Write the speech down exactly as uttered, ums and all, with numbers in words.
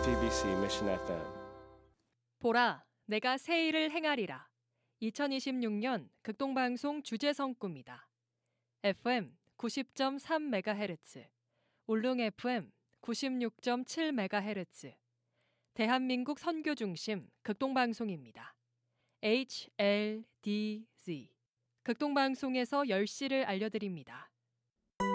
제이티비씨 Mission 에프엠. 보라, 내가 새 일을 행하리라. 이천이십육 년 극동방송 주제성구입니다. 에프엠 구십 점 삼 메가헤르츠, 울릉 에프엠 구십육 점 칠 메가헤르츠, 대한민국 선교중심 극동방송입니다. 에이치엘디지 극동방송에서 열 시를 알려드립니다.